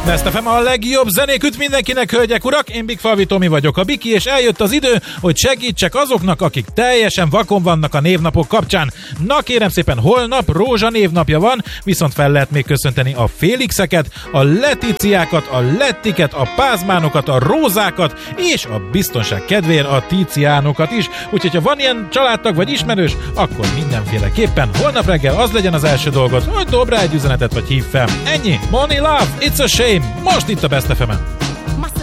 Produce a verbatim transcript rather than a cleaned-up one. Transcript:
Best ef em a legjobb zenék üt mindenkinek, hölgyek, urak! Én Big Falvi Tomi vagyok, a Biki, és eljött az idő, hogy segítsek azoknak, akik teljesen vakon vannak a névnapok kapcsán. Na kérem szépen, holnap Rózsa névnapja van, viszont fel lehet még köszönteni a Félixeket, a Leticiákat, a Lettiket, a Pázmánokat, a Rózákat, és a biztonság kedvéért a Tíciánokat is. Úgyhogy ha van ilyen családtag vagy ismerős, akkor mindenféleképpen holnap reggel az legyen az első dolgod, hogy dob rá egy üzenetet vagy hív fel. Ennyi! Money Love, It's a Shame! Most itt a Best ef emen.